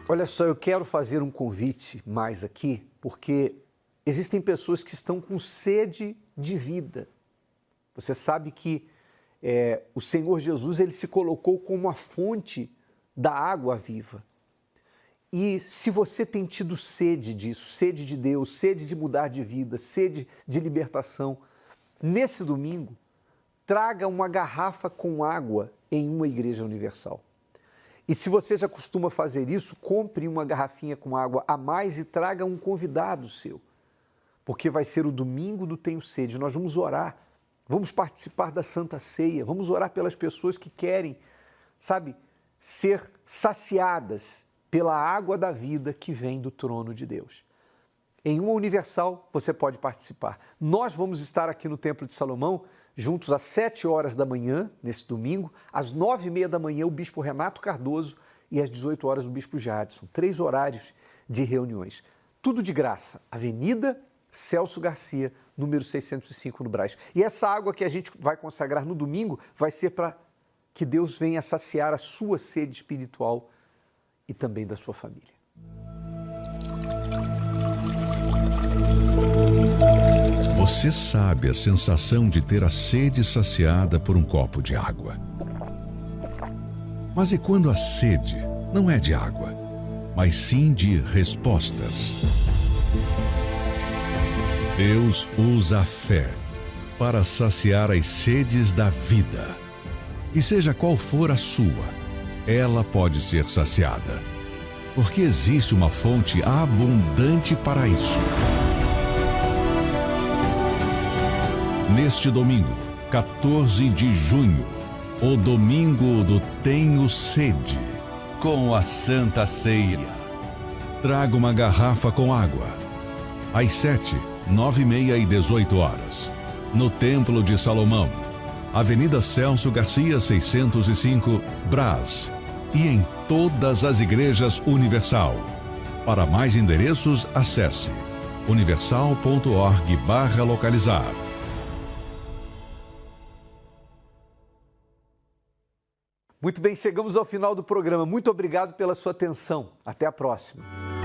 Olha só, eu quero fazer um convite mais aqui, porque existem pessoas que estão com sede de vida. Você sabe que o Senhor Jesus, ele se colocou como a fonte da água viva. E se você tem tido sede disso, sede de Deus, sede de mudar de vida, sede de libertação, nesse domingo, traga uma garrafa com água em uma igreja universal. E se você já costuma fazer isso, compre uma garrafinha com água a mais e traga um convidado seu. Porque vai ser o domingo do Tenho Sede. Nós vamos orar, vamos participar da Santa Ceia, vamos orar pelas pessoas que querem, sabe, ser saciadas pela água da vida que vem do trono de Deus. Em uma universal, você pode participar. Nós vamos estar aqui no Templo de Salomão, juntos às 7 horas da manhã, nesse domingo, às 9h30 da manhã, o Bispo Renato Cardoso e às 18 horas o Bispo Jadson. 3 horários de reuniões. Tudo de graça. Avenida Celso Garcia, número 605 no Brás. E essa água que a gente vai consagrar no domingo vai ser para que Deus venha saciar a sua sede espiritual e também da sua família. Você sabe a sensação de ter a sede saciada por um copo de água. Mas e quando a sede não é de água, mas sim de respostas? Deus usa a fé para saciar as sedes da vida. E seja qual for a sua, ela pode ser saciada. Porque existe uma fonte abundante para isso. Neste domingo, 14 de junho, o domingo do Tenho Sede, com a Santa Ceia. Traga uma garrafa com água. Às 7, 9h30 e 18 horas, no Templo de Salomão, Avenida Celso Garcia, 605, Brás, e em todas as igrejas Universal. Para mais endereços, acesse universal.org/localizar. Muito bem, chegamos ao final do programa. Muito obrigado pela sua atenção. Até a próxima.